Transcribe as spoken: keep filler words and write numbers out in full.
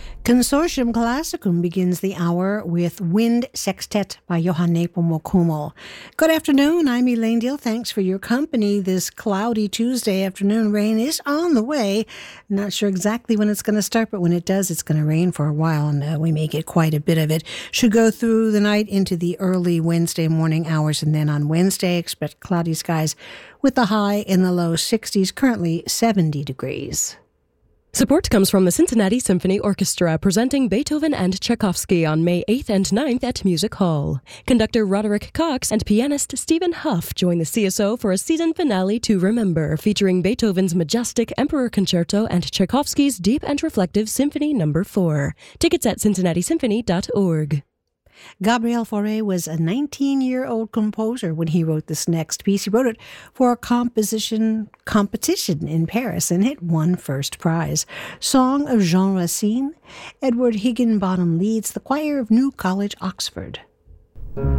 Consortium Classicum begins the hour with Wind Sextet by Johann Nepomuk Hummel. Good afternoon, I'm Elaine Deal. Thanks for your company this cloudy Tuesday afternoon. Rain is on the way. Not sure exactly when it's going to start, but when it does, it's going to rain for a while, and uh, we may get quite a bit of it. Should go through the night into the early Wednesday morning hours, and then on Wednesday, expect cloudy skies with the high in the low sixties, currently seventy degrees. Support comes from the Cincinnati Symphony Orchestra, presenting Beethoven and Tchaikovsky on May eighth and ninth at Music Hall. Conductor Roderick Cox and pianist Stephen Huff join the C S O for a season finale to remember, featuring Beethoven's majestic Emperor Concerto and Tchaikovsky's deep and reflective Symphony Number four. Tickets at cincinnati symphony dot org. Gabriel Fauré was a nineteen-year-old composer when he wrote this next piece. He wrote it for a composition competition in Paris, and it won first prize. Song of Jean Racine. Edward Higginbottom leads the choir of New College, Oxford.